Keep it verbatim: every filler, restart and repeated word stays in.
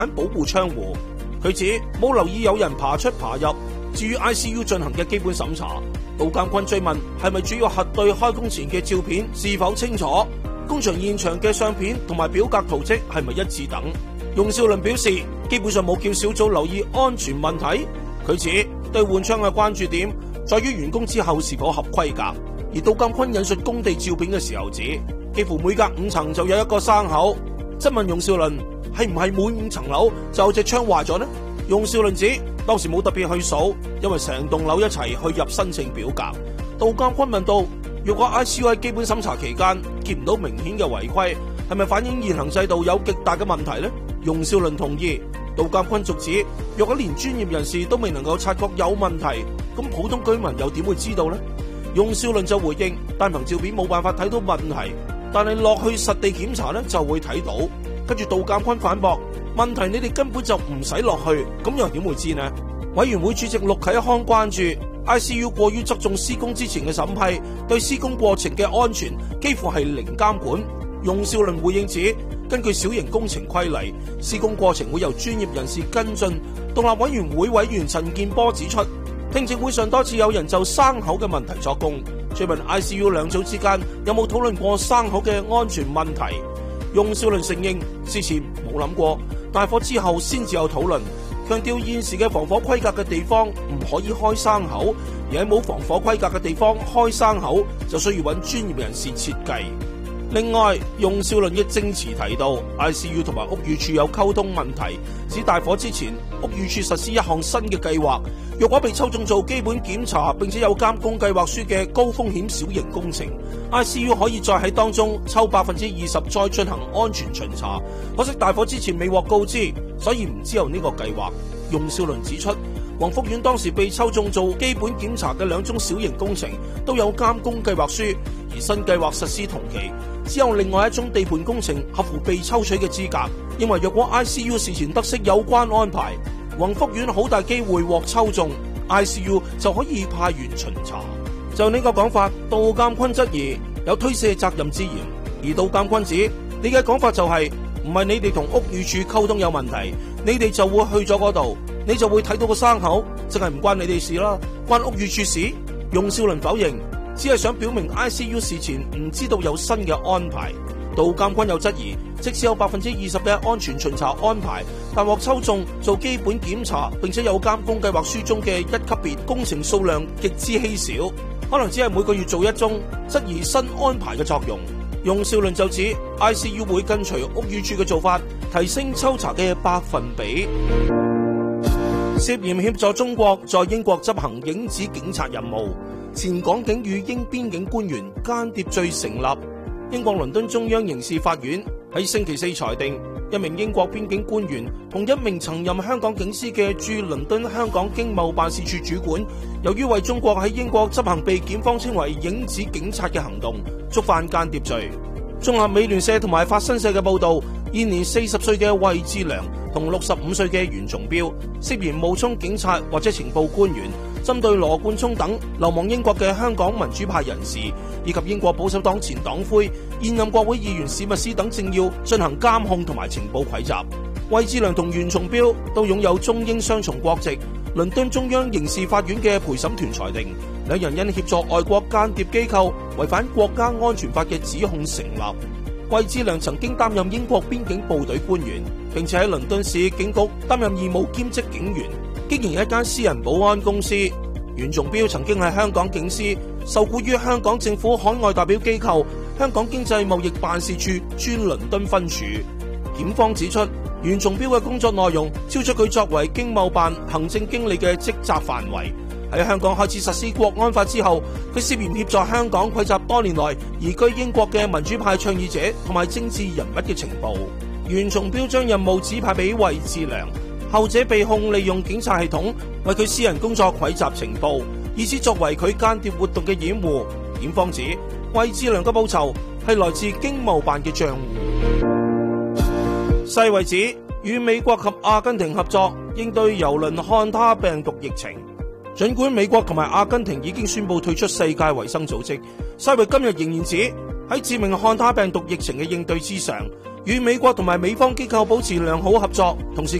保護窗戶。佢指冇留意有人爬出爬入。至於 I C U 進行嘅基本審查，杜鑑坤追問係咪主要核對開工前嘅照片是否清楚，工場現場嘅相片同埋表格圖則係咪一致等。用少麟表示基本上冇叫小組留意安全問題。佢指對換窗嘅關注點在於完工之後是否合規格。而杜鑑坤引述工地照片嘅時候指，幾乎每隔五層就有一個生口。質問用少麟係唔係每五層樓就有隻窗壞咗呢？用少麟指當時冇特別去數，因為成棟樓一齊去入申請表格。杜鑑坤問到，如果 I C U 喺基本審查期間見唔到明顯嘅違規，係咪反映現行制度有極大嘅問題呢？用少麟同意。杜鑑坤續指，若果連專業人士都未能夠察覺有問題，咁普通居民又點會知道呢？用少麟就回應，單憑照片冇辦法睇到問題，但係落去實地檢查呢就會睇到。跟住杜鑑坤反駁，問題你哋根本就唔使落去，咁又點會知呢？委員會主席陸啟康關注 I C U 過於側重施工之前嘅審批，對施工過程嘅安全幾乎係零監管。用少麟回應指，根據小型工程規例，施工過程會由專業人士跟進。獨立委員會委員陳健波指出，聽證會上多次有人就生口嘅問題作供，追問 I C U 兩組之間有冇討論過生口嘅安全問題。用少麟承認之前冇諗過，大火之後先至有討論，強調現時嘅防火規格嘅地方唔可以開生口，而喺冇防火規格嘅地方開生口就需要揾專業人士設計。另外，用少麟嘅證詞提到 I C U 同埋屋宇署有溝通問題，指大火之前屋宇署實施一項新嘅計劃，若果被抽中做基本檢查並且有監工計劃書嘅高風險小型工程， I C U 可以再喺當中抽百分之二十再進行安全巡查。可惜大火之前未獲告知，所以唔知有呢個計劃。用少麟指出，宏福苑當時被抽中做基本檢查嘅兩宗小型工程都有監工計劃書，而新計劃實施同期，只有另外一宗地盤工程合乎被抽取嘅資格。因為若果 I C U 事前得悉有關安排，宏福苑好大機會獲抽中， I C U 就可以派員巡查。就呢個講法，杜鑑坤質疑有推卸責任之嫌，而杜鑑坤指你嘅講法就係唔係你哋同屋宇署溝通有問題，你哋就會去咗嗰度，你就會睇到個生口，真係唔關你哋事啦，關屋宇署事。用少麟否認，只係想表明 I C U 事前唔知道有新嘅安排。杜鑑坤又質疑，即使有百分之二十嘅安全巡查安排，但獲抽中做基本檢查並且有監工計劃書中嘅一級別工程數量極之稀少，可能只係每個月做一宗，質疑新安排嘅作用。用少麟就指 I C U 會跟隨屋宇署嘅做法，提升抽查嘅百分比。涉嫌協助中國在英國執行影子警察任務，前港警與英邊境官員間諜罪成立。英國倫敦中央刑事法院喺星期四裁定，一名英國邊境官員同一名曾任香港警司嘅駐倫敦香港經貿辦事處主管，由於為中國喺英國執行被檢方稱為影子警察嘅行動，觸犯間諜罪。綜合美聯社同埋法新社嘅報道，現年四十歲嘅衛志良同六十五歲嘅袁崇標涉嫌冒充警察或者情報官員，針對羅冠聰等流亡英國嘅香港民主派人士，以及英國保守黨前黨魁、現任國會議員史密斯等政要進行監控同埋情報蒐集。衛志良同袁崇標都擁有中英雙重國籍。倫敦中央刑事法院嘅陪審團裁定，兩人因協助外國間諜機構違反國家安全法嘅指控成立。衛志良曾經擔任英國邊境部隊官員，並且喺倫敦市警局擔任義務兼職警員，經營一間私人保安公司。袁崇標曾經係香港警司，受雇於香港政府海外代表機構香港經濟貿易辦事處專倫敦分處。檢方指出，袁崇標嘅工作內容超出佢作為經貿辦行政經理嘅職責範圍。喺香港開始實施國安法之後，佢涉嫌協助香港匯集多年來移居英國嘅民主派倡議者同埋政治人物嘅情報。袁崇標將任務指派俾衛志良，後者被控利用警察系統為佢私人工作匯集情報，以此作為佢間諜活動嘅掩護。檢方指衛志良嘅報酬係來自經貿辦嘅賬戶。世衛指與美國及阿根廷合作應對郵輪漢他病毒疫情。儘管美國同埋阿根廷已經宣布退出世界衛生組織，世衛今日仍然指喺致命漢他病毒疫情嘅應對之上， 與美國同埋美方機構保持良好合作，同時